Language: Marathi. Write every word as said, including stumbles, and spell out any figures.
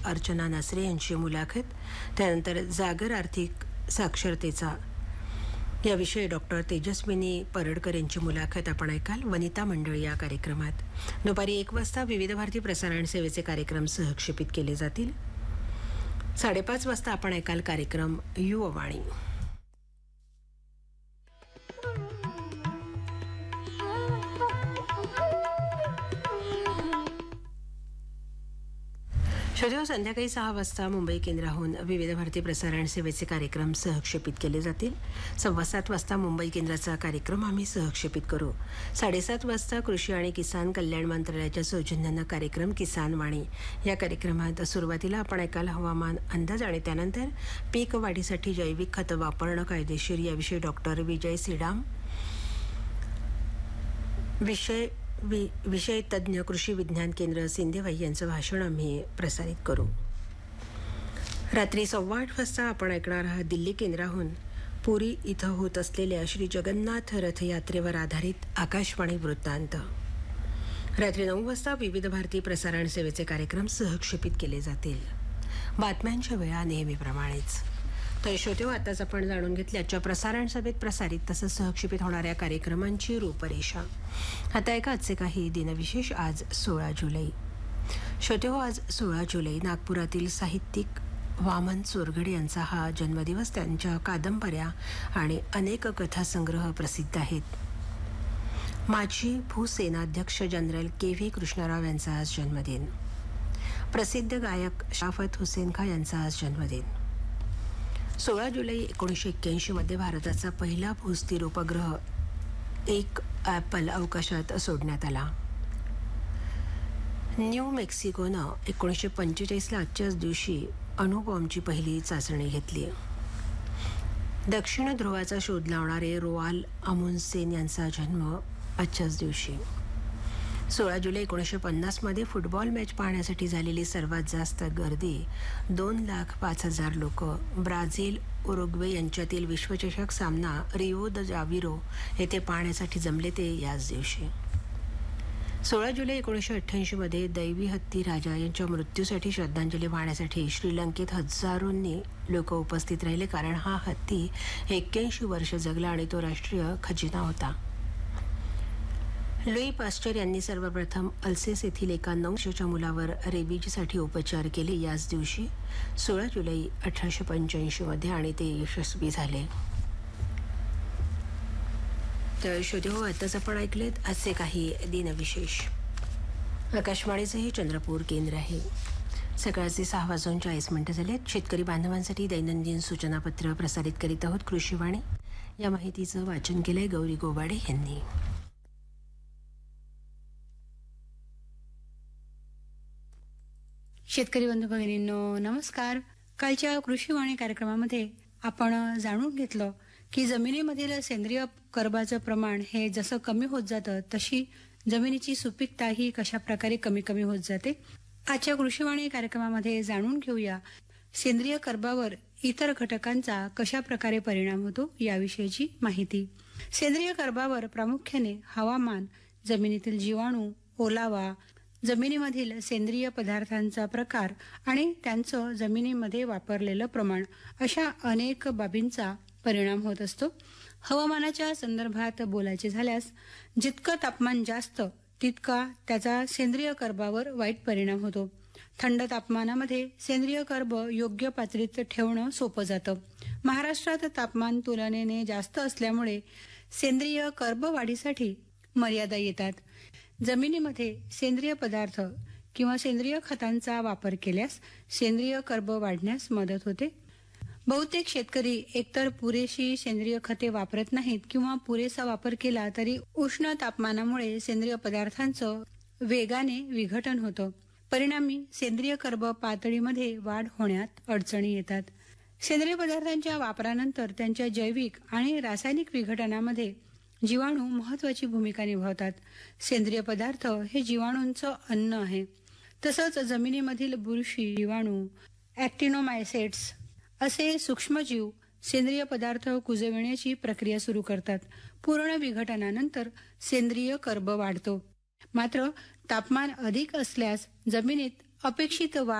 अर्चना नासरे यांची मुलाखत, त्यानंतर जागर आर्थिक साक्षरतेचा याविषयी डॉक्टर तेजस्विनी परडकर यांची मुलाखत आपण ऐकाल वनिता मंडळ या कार्यक्रमात. दुपारी एक वाजता विविध भारती प्रसारण सेवेचे कार्यक्रम सहक्षेपित केले जातील. साडेपाच वाजता आपण ऐकाल कार्यक्रम युववाणी. शोधिव संध्याकाळी सहा वाजता मुंबई केंद्राहून विविध भारती प्रसारण सेवेचे कार्यक्रम सहक्षेपित केले जातील. सव्वा सात वाजता मुंबई केंद्राचा कार्यक्रम आम्ही सहक्षेपित करू. साडेसात वाजता कृषी आणि किसान कल्याण मंत्रालयाच्या सौजन्यानं कार्यक्रम किसान वाणी या कार्यक्रमात सुरुवातीला आपण ऐकाल हवामान अंदाज आणि त्यानंतर पीक वाढीसाठी जैविक खतं वापरणं कायदेशीर याविषयी डॉक्टर विजय सिडाम विषय वि विषय तज्ज्ञ कृषी विज्ञान केंद्र सिंदेवाई यांचं भाषण आम्ही प्रसारित करू. रात्री सव्वा आठ वाजता आपण ऐकणार आहात दिल्ली केंद्राहून पुरी इथं होत असलेल्या श्री जगन्नाथ रथयात्रेवर आधारित आकाशवाणी वृत्तांत. रात्री नऊ वाजता विविध भारती प्रसारण सेवेचे कार्यक्रम सहक्षेपित केले जातील. बातम्यांच्या वेळा नेहमीप्रमाणेच. तर श्रोतेहो, आताच आपण जाणून घेतली आजच्या प्रसारण सभेत प्रसारित तसंच सहक्षेपित होणाऱ्या कार्यक्रमांची रूपरेषा. आता ऐका आजचे काही दिनविशेष. आज सोळा जुलै. श्रोतेहो, आज सोळा जुलै नागपुरातील साहित्यिक वामन चोरगडे यांचा हा जन्मदिवस. त्यांच्या कादंबऱ्या आणि अनेक कथासंग्रह प्रसिद्ध आहेत. माजी भूसेनाध्यक्ष जनरल के व्ही कृष्णराव यांचा आज जन्मदिन. प्रसिद्ध गायक शाफत हुसेन खान यांचा आज जन्मदिन. सोळा जुलै एकोणीसशे एक्क्याऐंशी मध्ये भारताचा पहिला भूस्थिर उपग्रह एक ॲपल अवकाशात सोडण्यात आला. न्यू मेक्सिकोनं एकोणीसशे पंचेचाळीसला आजच्याच दिवशी अणुबॉम्बची पहिली चाचणी घेतली. दक्षिण ध्रुवाचा शोध लावणारे रोआल अमुंडसेन यांचा जन्म आजच्याच दिवशी. सोळा जुलै एकोणीसशे पन्नासमध्ये फुटबॉल मॅच पाहण्यासाठी झालेली सर्वात जास्त गर्दी दोन लाख पाच हजार लोक. ब्राझील उरुग्वे यांच्यातील विश्वचषक सामना रिओ द जाविरो येथे पाहण्यासाठी जमले ते याच दिवशी. सोळा जुलै एकोणीसशे अठ्ठ्याऐंशीमध्ये दैवी हत्ती राजा यांच्या मृत्यूसाठी श्रद्धांजली वाहण्यासाठी श्रीलंकेत हजारोंनी लोक उपस्थित राहिले, कारण हा हत्ती एक्क्याऐंशी वर्ष जगला आणि तो राष्ट्रीय खजिना होता. लुई पास्चर यांनी सर्वप्रथम अल्सेस येथील एका नऊ वर्षाच्या मुलावर रेबीजसाठी उपचार केले याच दिवशी सोळा जुलै अठराशे पंच्याऐंशी मध्ये आणि ते यशस्वी झाले. तर श्रोतेहो, आताच आपण ऐकलेत असे काही दिनविशेष. आकाशवाणीचं हे चंद्रपूर केंद्र आहे. सकाळचे सहा वाजून चाळीस मिनिटं झालेत. शेतकरी बांधवांसाठी दैनंदिन सूचनापत्र प्रसारित करीत आहोत कृषीवाणी. या माहितीचं वाचन केलंय गौरी गोबाडे यांनी. शेतकरी बंधू भगिनींनो नमस्कार. कालच्या कृषीवाणी कार्यक्रमामध्ये आपण जाणून घेतलं की जमिनीमधील सेंद्रिय कर्बाचं प्रमाण हे जसं कमी होत जातं तशी जमिनीची सुपीकताही कशा प्रकारे कमी कमी होत जाते. आजच्या कृषीवाणी कार्यक्रमामध्ये जाणून घेऊया सेंद्रिय कर्बावर इतर घटकांचा कशा प्रकारे परिणाम होतो याविषयीची माहिती. सेंद्रिय कर्बावर प्रामुख्याने हवामान, जमिनीतील जीवाणू, ओलावा, जमिनीमधील सेंद्रिय पदार्थांचा प्रकार आणि त्यांचं जमिनीमध्ये वापरलेलं प्रमाण अशा अनेक बाबींचा परिणाम होत असतो. हवामानाच्या संदर्भात बोलायचे झाल्यास जितकं तापमान जास्त तितका त्याचा सेंद्रिय कर्बावर वाईट परिणाम होतो. थंड तापमानामध्ये सेंद्रिय कर्ब योग्य पातळीत ठेवणं सोपं जातं. महाराष्ट्रात तापमान तुलनेने जास्त असल्यामुळे सेंद्रिय कर्ब वाढीसाठी मर्यादा येतात. जमिनीमध्ये सेंद्रिय पदार्थ किंवा सेंद्रिय खतांचा वापर केल्यास सेंद्रिय कर्ब वाढण्यास मदत होते. बहुतेक शेतकरी एकतर पुरेशी सेंद्रिय खते वापरत नाहीत किंवा पुरेसा वापर केला तरी उष्ण तापमानामुळे सेंद्रिय पदार्थांचं वेगाने विघटन होतं. परिणामी सेंद्रिय कर्ब पातळीमध्ये वाढ होण्यात अडचणी येतात. सेंद्रिय पदार्थांच्या वापरानंतर त्यांच्या जैविक आणि रासायनिक विघटनामध्ये जीवाणू महत्वाची भूमिका निभावतात. सेंद्रिय पदार्थ हे जीवाणूंचं अन्न आहे. तसंच जमिनीमधील बुरशी, जीवाणू, ॲक्टिनोमायसेट्स असे सूक्ष्मजीव सेंद्रिय पदार्थ कुजविण्याची प्रक्रिया सुरू करतात. पूर्ण विघटनानंतर सेंद्रिय कर्ब वाढतो. मात्र तापमान अधिक असल्यास जमिनीत अपेक्षित वाढ